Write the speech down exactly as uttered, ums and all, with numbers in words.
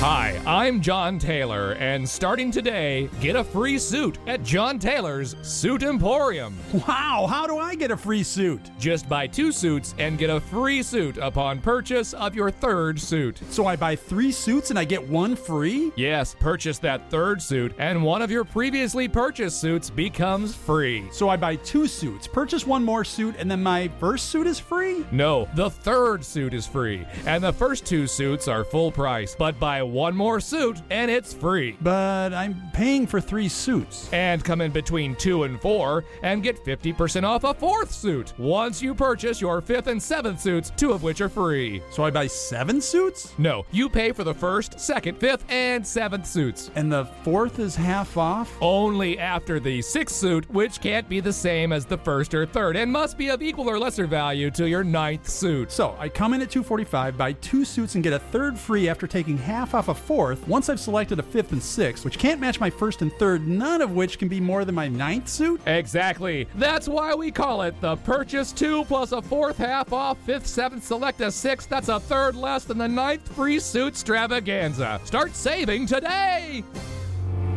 Hi, I'm John Taylor, and starting today, get a free suit at John Taylor's Suit Emporium. Wow, how do I get a free suit? Just buy two suits and get a free suit upon purchase of your third suit. So I buy three suits and I get one free? Yes, purchase that third suit, and one of your previously purchased suits becomes free. So I buy two suits, purchase one more suit, and then my first suit is free? No, the third suit is free, and the first two suits are full price, but buy one more suit and it's free. But I'm paying for three suits. And come in between two and four and get fifty percent off a fourth suit once you purchase your fifth and seventh suits, two of which are free. So I buy seven suits? No, you pay for the first, second, fifth, and seventh suits. And the fourth is half off? Only after the sixth suit, which can't be the same as the first or third and must be of equal or lesser value to your ninth suit. So I come in at two hundred forty-five dollars, buy two suits, and get a third free after taking half off a fourth once I've selected a fifth and sixth, which can't match my first and third, none of which can be more than my ninth suit? Exactly. That's why we call it the purchase two plus a fourth half off, fifth, seventh, select a sixth. That's a third less than the ninth free suit extravaganza. Start saving today!